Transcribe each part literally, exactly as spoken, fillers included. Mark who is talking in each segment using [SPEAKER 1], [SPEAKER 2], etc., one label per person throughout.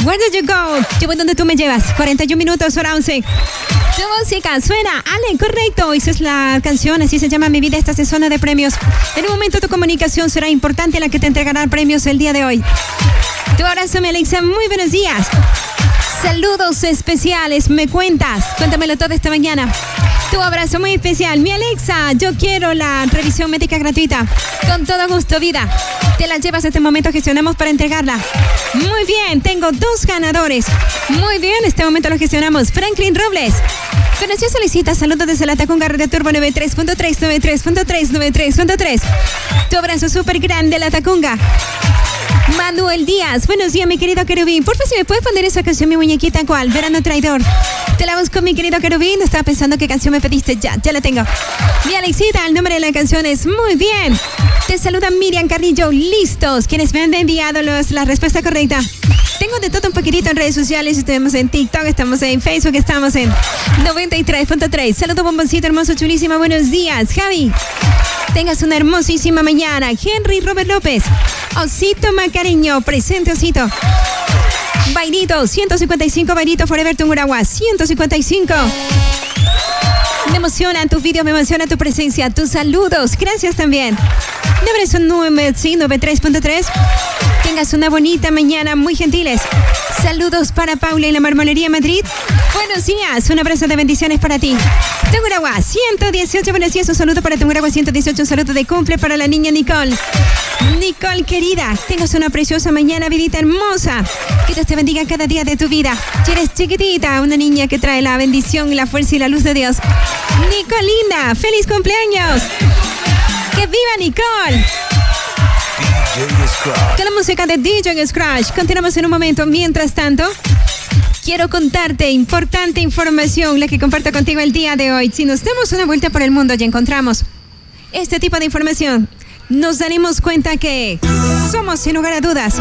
[SPEAKER 1] Where do you go? Yo voy donde tú me llevas. cuarenta y un minutos, hora once. Tu música suena, Ale, correcto. Esa es la canción, así se llama Mi Vida. Estás en zona de premios. En un momento tu comunicación será importante, la que te entregará premios el día de hoy. Tu abrazo, mi Alexa. Muy buenos días. Saludos especiales. Me cuentas. Cuéntamelo todo esta mañana. Tu abrazo muy especial. Mi Alexa, yo quiero la revisión médica gratuita. Con todo gusto, vida. Te la llevas a este momento, gestionamos para entregarla. Muy bien, tengo dos ganadores. Muy bien, este momento lo gestionamos. Franklin Robles. Conoció solicita saludos desde la Tacunga Radio Turbo noventa y tres punto tres, noventa y tres punto tres, noventa y tres punto tres. Tu abrazo súper grande, la Tacunga. Manuel Díaz, buenos días, mi querido querubín. Porfa, si me puedes poner esa canción, mi muñequita, ¿cuál? Verano Traidor. Te la busco, mi querido querubín. Estaba pensando qué canción me pediste. Ya, ya la tengo. Mi Alexita, el nombre de la canción es muy bien. Te saluda Miriam Carrillo. Listos. Quienes me han enviado los, la respuesta correcta. Tengo de todo un poquitito en redes sociales. Estamos en TikTok, estamos en Facebook, estamos en noventa y tres punto tres. Saludo, bomboncito hermoso, chulísima. Buenos días, Javi. Tengas una hermosísima mañana. Henry Robert López. Osito Macareño, presente, Osito. Bairito, ciento cincuenta y cinco, Bairito Forever Tungurahua, ciento cincuenta y cinco. Me emocionan tus videos, me emociona tu presencia, tus saludos. Gracias también. De abrazo noventa y tres punto tres. Tengas una bonita mañana, muy gentiles. Saludos para Paula y la Marmolería Madrid. Buenos días, un abrazo de bendiciones para ti. Tungurahua, ciento dieciocho, buenos días, un saludo para Tungurahua, ciento dieciocho, un saludo de cumple para la niña Nicole. Nicole, querida, tengas una preciosa mañana, vidita hermosa. Que Dios te bendiga cada día de tu vida. Si eres chiquitita, una niña que trae la bendición, la fuerza y la luz de Dios. Nicolina, feliz cumpleaños. ¡Que viva Nicole! Con la música de D J Scratch. Continuamos en un momento. Mientras tanto, quiero contarte importante información, la que comparto contigo el día de hoy. Si nos damos una vuelta por el mundo y encontramos este tipo de información, nos daremos cuenta que somos, sin lugar a dudas,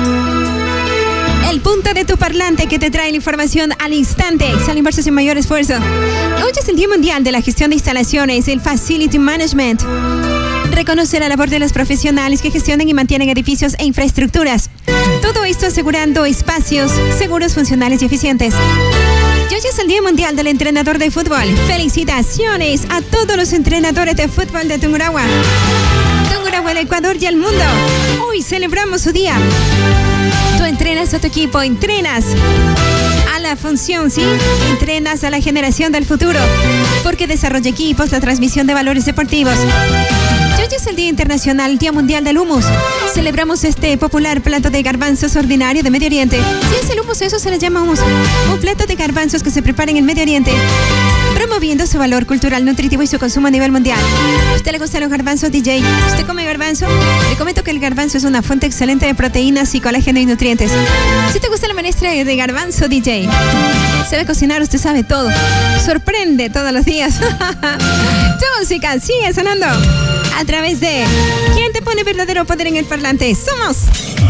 [SPEAKER 1] el punto de tu parlante que te trae la información al instante, sale inverso sin mayor esfuerzo. Hoy es el Día Mundial de la Gestión de Instalaciones, el Facility Management. Reconoce la labor de los profesionales que gestionan y mantienen edificios e infraestructuras. Todo esto asegurando espacios seguros, funcionales y eficientes. Y hoy es el Día Mundial del Entrenador de Fútbol. Felicitaciones a todos los entrenadores de fútbol de Tungurahua. Tungurahua, el Ecuador y el mundo. Hoy celebramos su día. Tú entrenas a tu equipo, entrenas a la función, ¿sí? Entrenas a la generación del futuro. Porque desarrolla equipos, la transmisión de valores deportivos. Hoy es el Día Internacional, Día Mundial del Hummus. Celebramos este popular plato de garbanzos ordinario de Medio Oriente. Si es el hummus, eso se le llama hummus. Un plato de garbanzos que se prepara en el Medio Oriente, promoviendo su valor cultural, nutritivo y su consumo a nivel mundial. ¿A usted le gustan los garbanzos, D J? ¿Usted come garbanzo? Le comento que el garbanzo es una fuente excelente de proteínas y colágeno y nutrientes. Si te gusta la menestra de garbanzo, D J, sabe cocinar, usted sabe todo. Sorprende todos los días. Tu música sigue sonando a través de ¿Quién te pone verdadero poder en el parlante? Somos